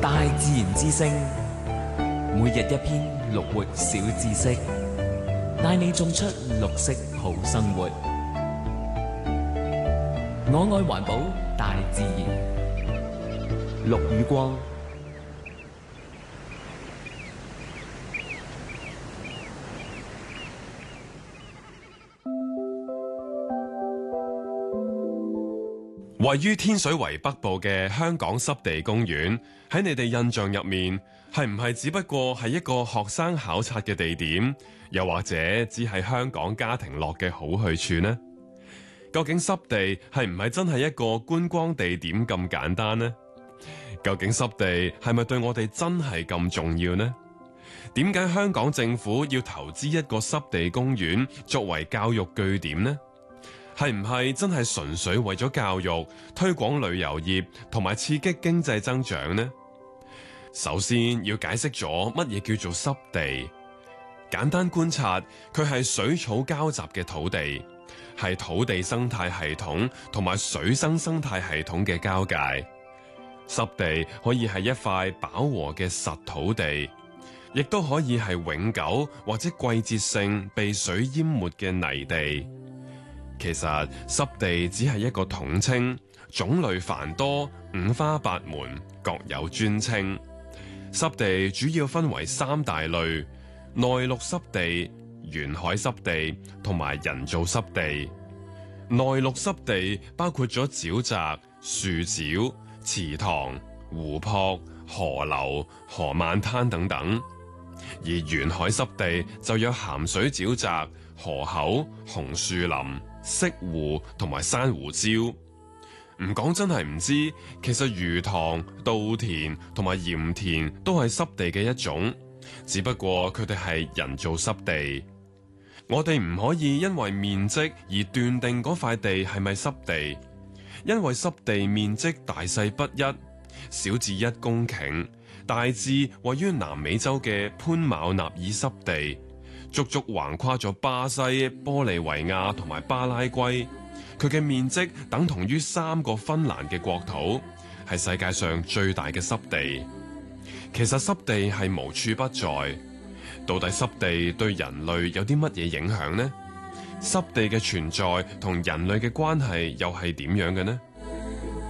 大自然之聲，每日一篇綠活小知識，帶你種出綠色好生活。我愛環保，大自然。陸宇光。 位於天水圍北部嘅香港濕地公園，喺你哋印象入面，係唔係只不過係一個學生考察嘅地點，又或者只係香港家庭樂嘅好去處呢？究竟濕地係唔係真係一個觀光地點咁簡單呢？究竟濕地係咪對我哋真係咁重要呢？點解香港政府要投資一個濕地公園作為教育據點呢？係唔係真係純粹為咗教育、推廣旅遊業同埋刺激經濟增長呢？首先要解釋咗乜嘢叫做濕地。簡單觀察，佢係水草交集嘅土地，係土地生態系統同埋水生生態系統嘅交界。濕地可以係一塊飽和嘅實土地，亦都可以係永久或者季節性被水淹沒嘅泥地。其實濕地只係一個統稱，種類繁多，五花八門，各有專稱。濕地主要分為三大類：內陸濕地、沿海濕地同埋人造濕地。內陸濕地包括咗沼澤、樹沼、池塘、湖泊、河流、河漫灘等等；而沿海濕地就有鹹水沼澤、河口、紅樹林、潟湖同埋珊瑚礁。唔講真係唔知，其實魚塘、稻田同埋鹽田都係濕地嘅一種，只不過佢哋係人造濕地。我哋唔可以因為面積而斷定嗰塊地係咪濕地，因為濕地面積大細不一，小至1公頃，大至位於南美洲嘅潘馬納爾濕地，足足橫跨咗巴西、玻利維亞同埋巴拉圭，佢嘅面積等同於3個芬蘭嘅國土，係世界上最大嘅濕地。其實濕地係無處不在，到底濕地對人類有啲乜嘢影響呢？濕地嘅存在同人類嘅關係又係點樣嘅呢？